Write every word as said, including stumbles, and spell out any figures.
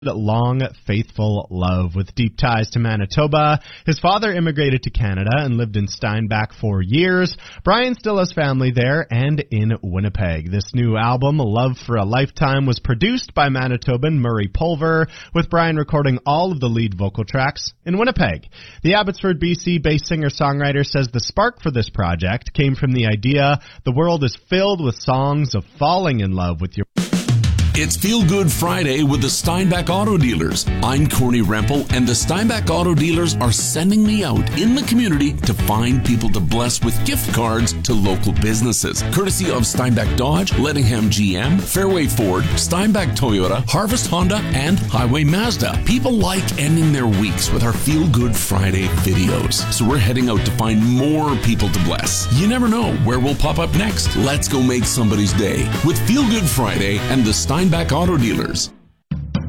long, faithful love with deep ties to Manitoba. His father immigrated to Canada and lived in Steinbach for years. Brian still has family there and in Winnipeg. This new album, Love for a Lifetime, was produced by Manitoban Murray Pulver, with Brian recording all of the lead vocal tracks in Winnipeg. The Abbotsford, B C-based singer-songwriter says the spark for this project came from the idea the world is filled with songs of falling in love with your... It's Feel Good Friday with the Steinbach Auto Dealers. I'm Corny Rempel, and the Steinbach Auto Dealers are sending me out in the community to find people to bless with gift cards to local businesses. Courtesy of Steinbach Dodge, Lettingham G M, Fairway Ford, Steinbach Toyota, Harvest Honda, and Highway Mazda. People like ending their weeks with our Feel Good Friday videos, so we're heading out to find more people to bless. You never know where we'll pop up next. Let's go make somebody's day with Feel Good Friday and the Steinbach Auto Dealers.